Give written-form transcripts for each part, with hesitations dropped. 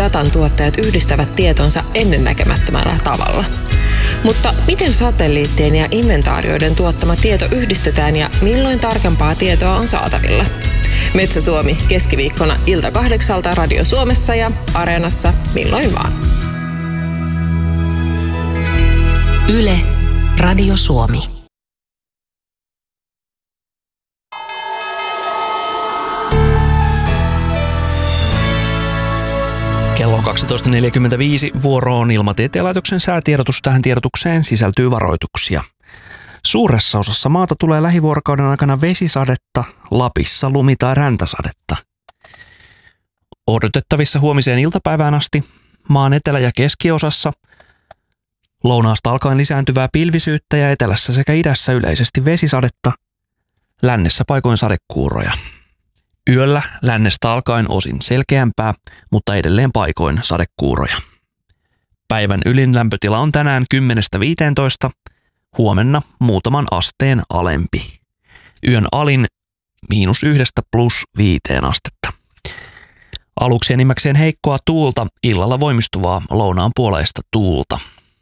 datan tuottajat yhdistävät tietonsa ennennäkemättömällä tavalla. Mutta miten satelliittien ja inventaarioiden tuottama tieto yhdistetään ja milloin tarkempaa tietoa on saatavilla? Metsä Suomi keskiviikkona ilta 8 Radio Suomessa ja Areenassa milloin vaan. Yle, Radio Suomi. Kello on 12.45, vuoro on Ilmatieteen laitoksen säätiedotus. Tähän tiedotukseen sisältyy varoituksia. Suuressa osassa maata tulee lähivuorokauden aikana vesisadetta, Lapissa lumi- tai räntäsadetta. Odotettavissa huomiseen iltapäivään asti maan etelä- ja keskiosassa lounaasta alkaen lisääntyvää pilvisyyttä ja etelässä sekä idässä yleisesti vesisadetta, lännessä paikoin sadekuuroja. Yöllä lännestä alkaen osin selkeämpää, mutta edelleen paikoin sadekuuroja. Päivän ylin lämpötila on tänään 10–15, huomenna muutaman asteen alempi. Yön alin -1 + 5 astetta. Aluksi enimmäkseen heikkoa tuulta, illalla voimistuvaa lounaan puoleista tuulta.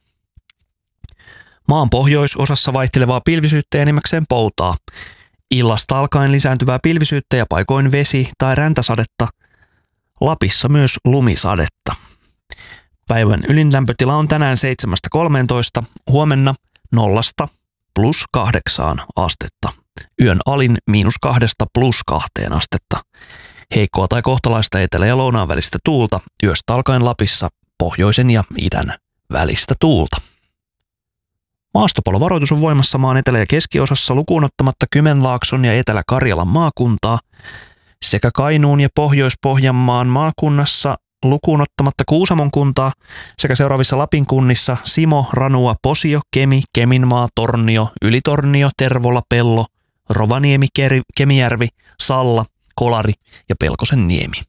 Maan pohjoisosassa vaihtelevaa pilvisyyttä ja enimmäkseen poutaa. Illasta alkaen lisääntyvää pilvisyyttä ja paikoin vesi- tai räntäsadetta. Lapissa myös lumisadetta. Päivän ylin lämpötila on tänään 7–13, huomenna 0 + 8 astetta. Yön alin -2 + 2 astetta. Heikkoa tai kohtalaista etelä- ja lounaan välistä tuulta, yöstä alkaen Lapissa pohjoisen ja idän välistä tuulta. Maastopalovaroitus on voimassa maan etelä- ja keskiosassa lukuun ottamatta Kymenlaakson ja Etelä-Karjalan maakuntaa sekä Kainuun ja Pohjois-Pohjanmaan maakunnassa lukuun ottamatta Kuusamon kuntaa sekä seuraavissa Lapin kunnissa Simo, Ranua, Posio, Kemi, Keminmaa, Tornio, Ylitornio, Tervola, Pello, Rovaniemi, Kemijärvi, Salla, Kolari ja Pelkosenniemi.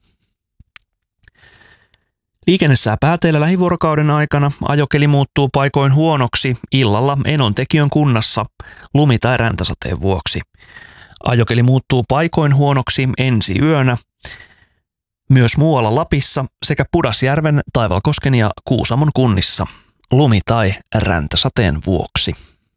Liikennesää pääteillä lähivuorokauden aikana ajokeli muuttuu paikoin huonoksi illalla Enontekiön kunnassa lumi- tai räntäsateen vuoksi. Ajokeli muuttuu paikoin huonoksi ensi yönä myös muualla Lapissa sekä Pudasjärven, Taivalkosken ja Kuusamon kunnissa lumi- tai räntäsateen vuoksi.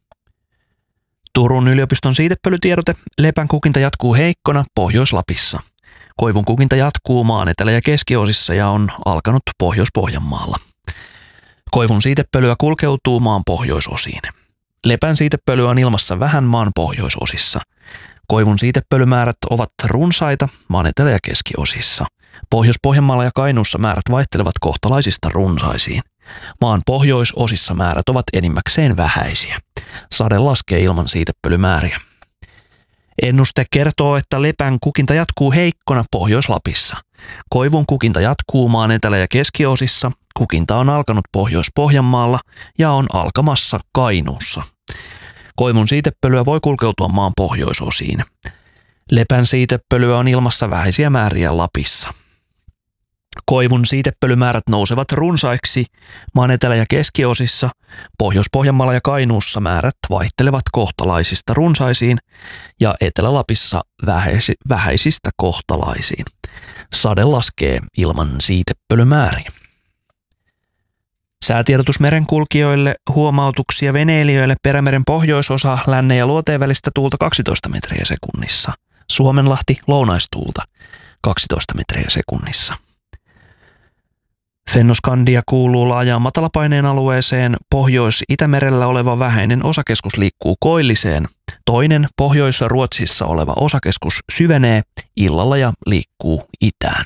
Turun yliopiston siitepölytiedote: lepän kukinta jatkuu heikkona Pohjois-Lapissa. Koivun kukinta jatkuu maan etelä- ja keskiosissa ja on alkanut Pohjois-Pohjanmaalla. Koivun siitepölyä kulkeutuu maan pohjoisosiin. Lepän siitepölyä on ilmassa vähän maan pohjoisosissa. Koivun siitepölymäärät ovat runsaita maan etelä- ja keskiosissa. Pohjois-Pohjanmaalla ja Kainuussa määrät vaihtelevat kohtalaisista runsaisiin. Maan pohjoisosissa määrät ovat enimmäkseen vähäisiä. Sade laskee ilman siitepölymääriä. Ennuste kertoo, että lepän kukinta jatkuu heikkona Pohjois-Lapissa. Koivun kukinta jatkuu maan etelä- ja keskiosissa. Kukinta on alkanut Pohjois-Pohjanmaalla ja on alkamassa Kainuussa. Koivun siitepölyä voi kulkeutua maan pohjoisosiin. Lepän siitepölyä on ilmassa vähäisiä määriä Lapissa. Koivun siitepölymäärät nousevat runsaiksi maan etelä- ja keskiosissa. Pohjois-Pohjanmaalla ja Kainuussa määrät vaihtelevat kohtalaisista runsaisiin ja Etelä-Lapissa vähäisistä kohtalaisiin. Sade laskee ilman siitepölymääriä. Säätiedotus merenkulkijoille, huomautuksia veneilijöille: Perämeren pohjoisosa, lännen ja luoteen välistä tuulta 12 metriä sekunnissa. Suomenlahti lounaistuulta 12 metriä sekunnissa. Fennoskandia kuuluu laajaan matalapaineen alueeseen. Pohjois-Itämerellä oleva vähäinen osakeskus liikkuu koilliseen. Toinen Pohjois-Ruotsissa oleva osakeskus syvenee illalla ja liikkuu itään.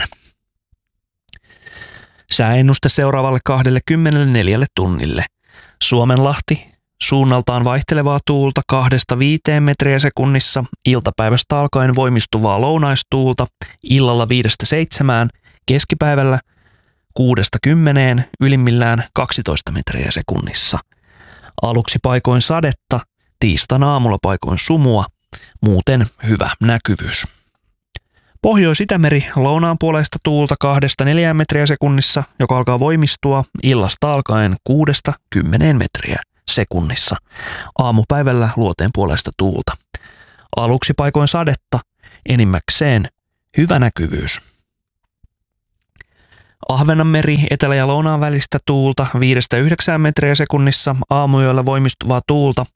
Sääennuste seuraavalle 24 tunnille. Suomenlahti, suunnaltaan vaihtelevaa tuulta 2–5 metriä sekunnissa, iltapäivästä alkaen voimistuvaa lounaistuulta, illalla 5–7, keskipäivällä 6–10, ylimmillään 12 metriä sekunnissa. Aluksi paikoin sadetta, tiistaina aamulla paikoin sumua, muuten hyvä näkyvyys. Pohjois-Itämeri, lounaan puoleista tuulta 2–4 metriä sekunnissa, joka alkaa voimistua illasta alkaen 6–10 metriä sekunnissa. Aamupäivällä luoteen puoleista tuulta. Aluksi paikoin sadetta, enimmäkseen hyvä näkyvyys. Ahvenanmeri etelä- ja lounaan välistä tuulta 5-9 metriä sekunnissa, aamuyöllä voimistuvaa tuulta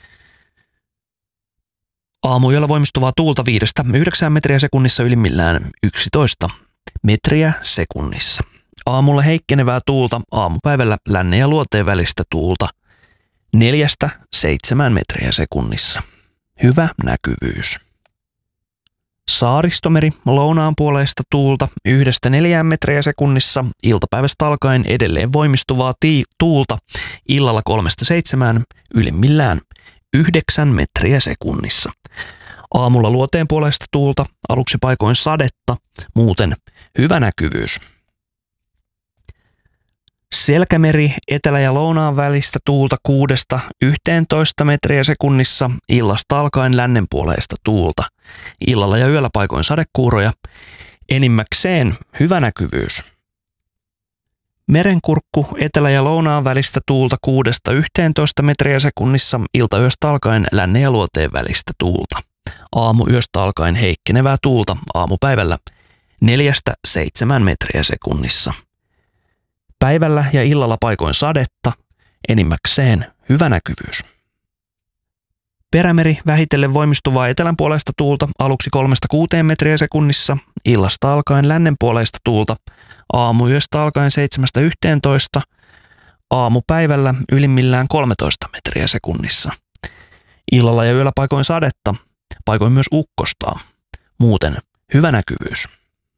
5-9 metriä sekunnissa, ylimmillään 11 metriä sekunnissa. Aamulla heikkenevää tuulta, aamupäivällä lännen ja luoteen välistä tuulta 4-7 metriä sekunnissa. Hyvä näkyvyys. Saaristomeri lounaan puoleista tuulta 1-4 metriä sekunnissa, iltapäivästä alkaen edelleen voimistuvaa tuulta illalla 3-7, ylimmillään 9 metriä sekunnissa. Aamulla luoteen puolesta tuulta, aluksi paikoin sadetta, muuten hyvä näkyvyys. Selkämeri etelä- ja lounaan välistä tuulta 6-11 metriä sekunnissa, illasta alkaen lännen puoleista tuulta. Illalla ja yöllä paikoin sadekuuroja, enimmäkseen hyvä näkyvyys. Merenkurkku etelä- ja lounaan välistä tuulta 6-11 metriä sekunnissa, iltayöstä alkaen lännen ja luoteen välistä tuulta. Aamuyöstä alkaen heikkenevää tuulta, aamupäivällä 4-7 metriä sekunnissa. Päivällä ja illalla paikoin sadetta, enimmäkseen hyvä näkyvyys. Perämeri vähitellen voimistuvaa etelän puolesta tuulta, aluksi 3-6 metriä sekunnissa, illasta alkaen lännen puolesta tuulta, aamuyöstä alkaen 7-11, aamupäivällä ylimmillään 13 metriä sekunnissa. Illalla ja yöllä paikoin sadetta, paikoin myös ukkostaa, muuten hyvä näkyvyys.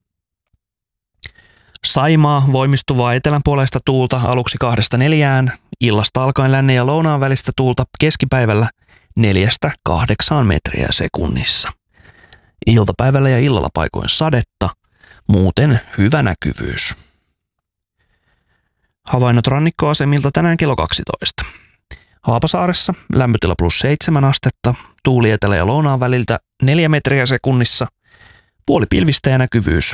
Saimaa voimistuvaa etelän puolesta tuulta, aluksi 2-4, illasta alkaen lännen ja lounaan välistä tuulta, keskipäivällä 4-8 metriä sekunnissa. Iltapäivällä ja illalla paikoin sadetta, muuten hyvä näkyvyys. Havainnot rannikkoasemilta tänään kello 12. Haapasaaressa lämpötila +7 astetta, tuuli etelä- ja lounaan väliltä 4 metriä sekunnissa, puoli pilvistä ja näkyvyys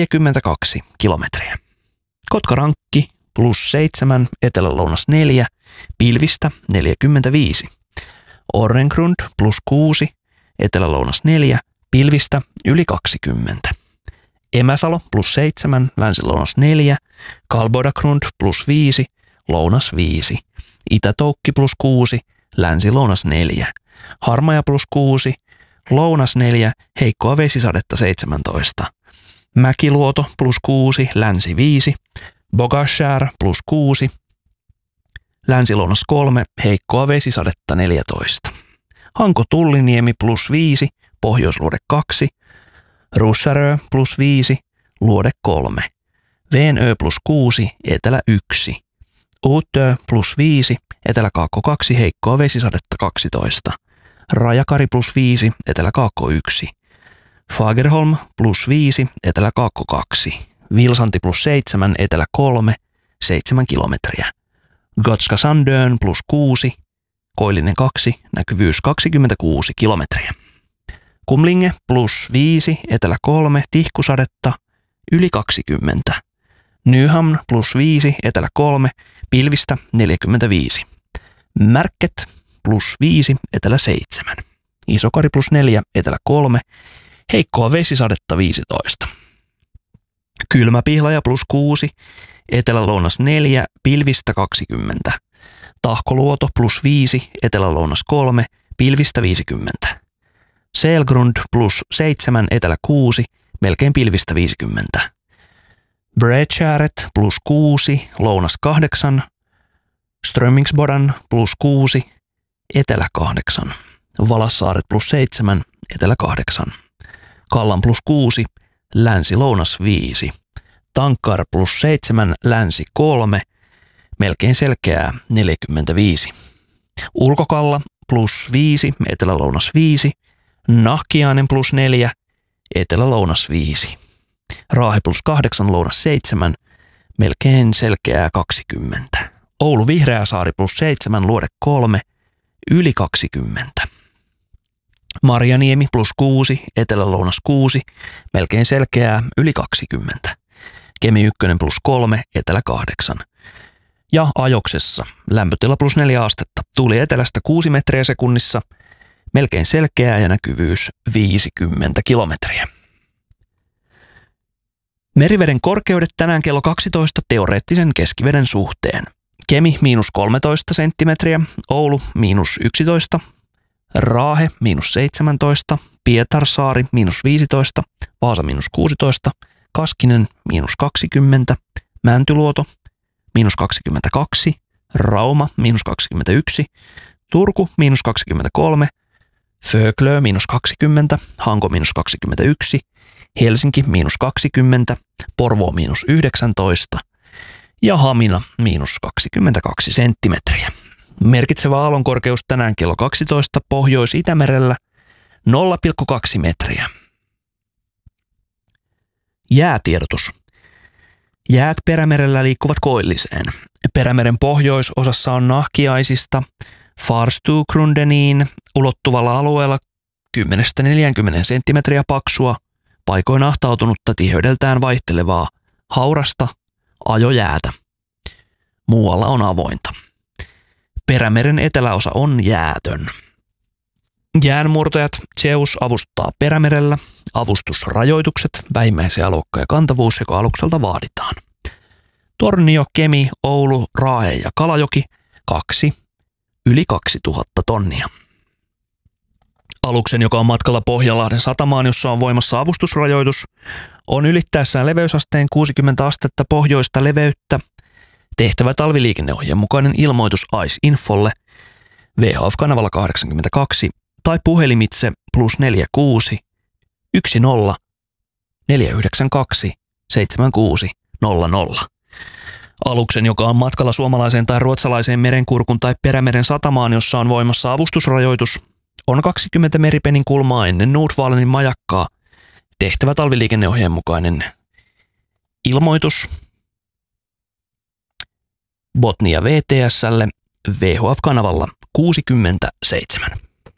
42 kilometriä. Kotkarankki +7, etelä-lounas 4, pilvistä 45. Orrengrund +6, etelä-lounas 4, pilvistä yli 20. Emäsalo +7, länsi-lounas 4, Kalbodagrund +5, lounas 5. Itätoukki +6, länsi-lounas 4. Harmaja +6, lounas 4, heikkoa vesisadetta 17. Mäkiluoto +6, länsi 5. Bogashär +6, länsi-lounas 3, heikkoa vesisadetta 14. Hanko-Tulliniemi +5, pohjoisluode 2. Russarö +5, luode 3. Veenö +6, etelä 1. Uutö +5, etelä-kaakko 2, heikkoa vesisadetta 12. Rajakari +5, etelä-kaakko 1. Fagerholm +5, etelä-kaakko 2. Vilsanti +7, etelä 3, 7 kilometriä. Gotska Sandön +6, koillinen 2, näkyvyys 26 kilometriä. Kumlinge +5, etelä 3, tihkusadetta yli 20. Nyhamn +5, etelä 3, pilvistä 45. Märket +5, etelä 7. Isokari +4, etelä 3, heikkoa vesisadetta 15. Kylmäpihlaja +6, etelä-lounas 4, pilvistä 20. Tahkoluoto +5, etelä-lounas 3, pilvistä 50. Selgrund +7, etelä 6, melkein pilvistä 50. Bredkäret +6, lounas 8. Strömingsbodan +6, etelä 8. Valassaaret +7, etelä 8. Kallan +6, länsi-lounas 5. Tankkar +7, länsi 3, melkein selkeää 45. Ulkokalla +5, etelä-lounas 5. Nahkiainen +4, etelä-lounas 5. Raahe +8, lounas 7, melkein selkeää 20. Oulu Vihreäsaari +7, luode 3, yli 20. Marjaniemi +6, etelä-lounas 6, melkein selkeää yli 20. Kemi 1 +3, etelä 8. Ja Ajoksessa lämpötila +4 astetta, tuuli etelästä 6 metriä sekunnissa, melkein selkeää ja näkyvyys 50 kilometriä. Meriveden korkeudet tänään kello 12 teoreettisen keskiveden suhteen. Kemi -13 senttimetriä, Oulu -11, Raahe -17, Pietarsaari -15, Vaasa -16, Kaskinen -20, Mäntyluoto -22, Rauma -21, Turku -23, Föglö -20, Hanko -21, Helsinki -20, Porvoo -19 ja Hamina -22 senttimetriä. Merkitsevä aallonkorkeus tänään kello 12 Pohjois-Itämerellä 0,2 metriä. Jäätiedotus. Jäät Perämerellä liikkuvat koilliseen. Perämeren pohjoisosassa on nahkiaisista Farstugrundeniin ulottuvalla alueella 10–40 senttimetriä paksua, paikoin ahtautunutta tiheydeltään vaihtelevaa haurasta ajojäätä. Muualla on avointa. Perämeren eteläosa on jäätön. Jäänmurtajat Zeus avustaa Perämerellä. Avustusrajoitukset, vähimmäisjääluokka ja kantavuus, joka alukselta vaaditaan. Tornio, Kemi, Oulu, Raahe ja Kalajoki 2, yli 2000 tonnia. Aluksen, joka on matkalla Pohjanlahden satamaan, jossa on voimassa avustusrajoitus, on ylittäessään leveysasteen 60 astetta pohjoista leveyttä tehtävä talviliikenneohjeen mukainen ilmoitus ICE-infolle VHF-kanavalla 82 tai puhelimitse +46 10 492 7600. Aluksen, joka on matkalla suomalaiseen tai ruotsalaiseen merenkurkun tai Perämeren satamaan, jossa on voimassa avustusrajoitus, on 20 meripenin kulmaa ennen Nordvalenin majakkaa tehtävä talviliikenneohjeen mukainen ilmoitus Botnia VTS:lle VHF-kanavalla 67.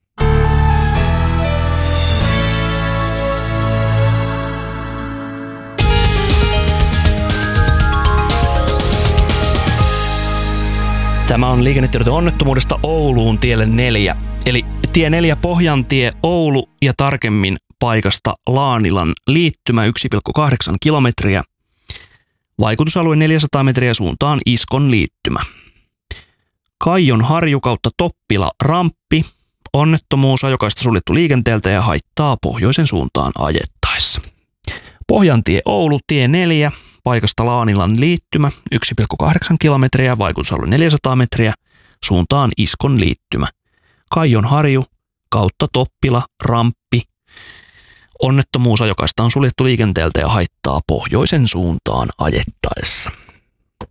Tämä on liikennetiedote onnettomuudesta Ouluun tielle 4, eli tie 4 Pohjantie Oulu ja tarkemmin paikasta Laanilan liittymä 1,8 kilometriä. Vaikutusalue 400 metriä suuntaan Iskon liittymä. Kaijon harju kautta Toppila ramppi. Onnettomuus, ajokaista suljettu liikenteeltä ja haittaa pohjoisen suuntaan ajettaessa. Pohjantie Oulu tie 4. Paikasta Laanilan liittymä 1,8 kilometriä, vaikutusalue 400 metriä, suuntaan Iskon liittymä. Kaijon harju kautta Toppila ramppi. Onnettomuus, ajokaista on suljettu liikenteeltä ja haittaa pohjoisen suuntaan ajettaessa.